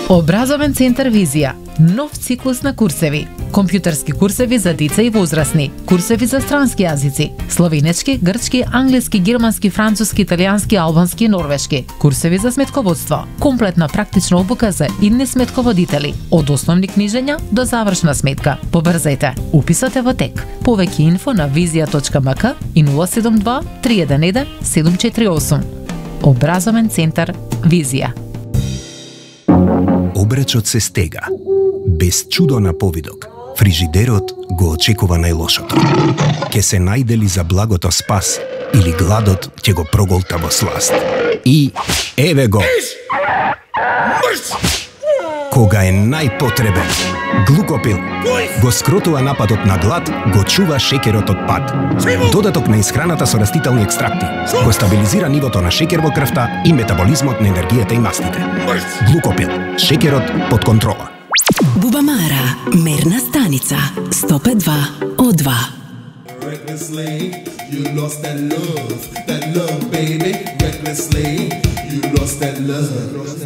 Образовен центар Визија. Нов циклус на курсеви. Компјутерски курсеви за деца и возрастни, курсеви за странски јазици, словенечки, грчки, англиски, германски, француски, италијански, албански и норвешки, курсеви за сметководство, комплетна практична обука за идни сметководители, од основни книжења до завршна сметка. Побрзајте, уписот е во тек. Повеќе инфо на vizia.mk и 072 311 748. Образовен центар Визија. Обречот се стега. Без чудо на повидок, фрижидерот го очекува најлошото. Ке се најдели за благото спас или гладот ќе го проголта во сласт. И еве го! Кога е најпотребен, глукопил го скротува нападот на глад, го чува шеќерот од пад. Додаток на исхраната со растителни екстракти го стабилизира нивото на шеќер во крвта и метаболизмот на енергијата и мастите. Глукопил, шеќерот под контрола. Бубамара, мерна станица, 105.2 О2. Recklessly, you lost that love, baby. Recklessly, you lost that love.